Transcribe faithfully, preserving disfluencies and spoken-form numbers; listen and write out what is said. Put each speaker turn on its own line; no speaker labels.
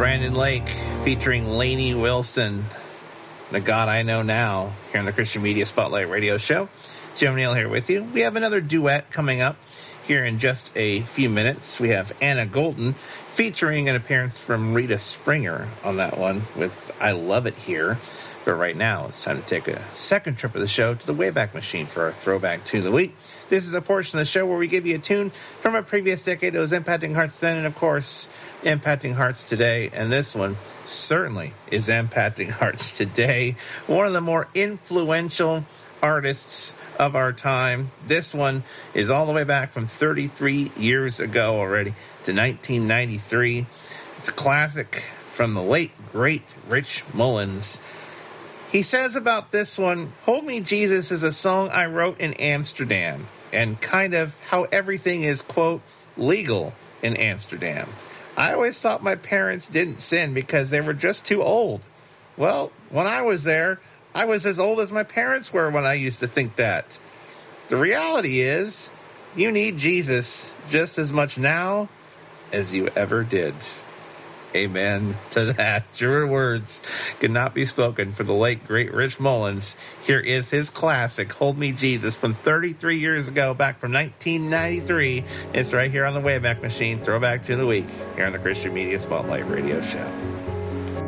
Brandon Lake featuring Lainey Wilson, The God I Know Now, here on the Christian Media Spotlight Radio Show. Jim Neal here with you. We have another duet coming up here in just a few minutes. We have Anna Golden featuring an appearance from Rita Springer on that one with I Love It Here. But right now, it's time to take a second trip of the show to the Wayback Machine for our Throwback Tune of the Week. This is a portion of the show where we give you a tune from a previous decade that was impacting hearts then, and of course, impacting hearts today. And this one certainly is impacting hearts today. One of the more influential artists of our time. This one is all the way back from thirty-three years ago already to nineteen ninety-three. It's a classic from the late, great Rich Mullins. He says about this one, Hold Me Jesus is a song I wrote in Amsterdam, and kind of how everything is, quote, legal in Amsterdam. I always thought my parents didn't sin because they were just too old. Well, when I was there, I was as old as my parents were when I used to think that. The reality is, you need Jesus just as much now as you ever did. Amen to that. Truer words could not be spoken for the late, great Rich Mullins. Here is his classic, Hold Me Jesus, from thirty-three years ago, back from nineteen ninety-three. It's right here on the Wayback Machine, Throwback to the Week, here on the Christian Media Spotlight Radio Show.